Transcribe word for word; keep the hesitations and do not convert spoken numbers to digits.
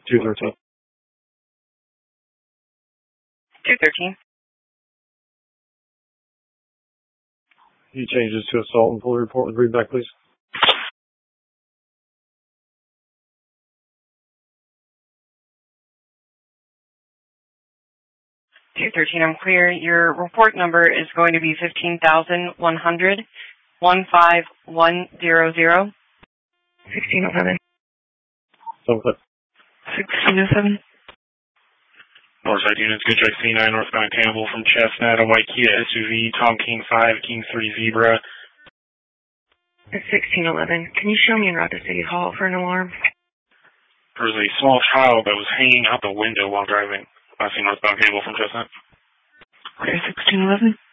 two thirteen. two thirteen. He changes to assault and full report with readback, please. two thirteen, I'm clear. Your report number is going to be fifteen thousand one hundred, one five one zero zero. sixteen oh seven. Some clip. sixteen oh seven. Northside units, good check C nine, northbound Campbell from Chestnut, a white Kia S U V, Tom King five, King three Zebra. sixteen eleven. Can you show me en route to City Hall for an alarm? There was a small child that was hanging out the window while driving. I see northbound Campbell from Chestnut. Clear sixteen eleven.